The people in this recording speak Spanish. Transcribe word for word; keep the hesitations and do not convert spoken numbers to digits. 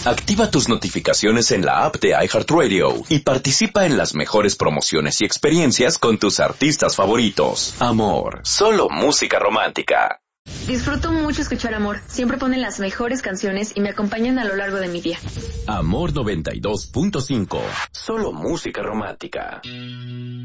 Activa tus notificaciones en la app de iHeartRadio y participa en las mejores promociones y experiencias con tus artistas favoritos. Amor, solo música romántica. Disfruto mucho escuchar Amor. Siempre ponen las mejores canciones y me acompañan a lo largo de mi día. Amor noventa y dos punto cinco. Solo música romántica.